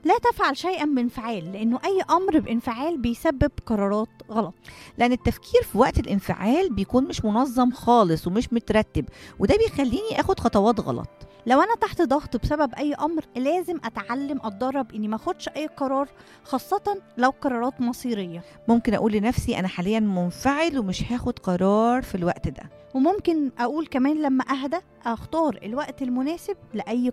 لا تفعل شيئا بانفعال، لأنه أي أمر بانفعال بيسبب قرارات غلط. لأن التفكير في وقت الانفعال بيكون مش منظم خالص ومش مترتب، وده بيخليني اخد خطوات غلط. لو أنا تحت ضغط بسبب أي أمر لازم أتعلم أتدرب إني ما أخدش أي قرار، خاصة لو قرارات مصيرية. ممكن اقول لنفسي انا حاليا منفعل ومش هاخد قرار في الوقت ده. وممكن أقول كمان لما أهدى أختار الوقت المناسب لأي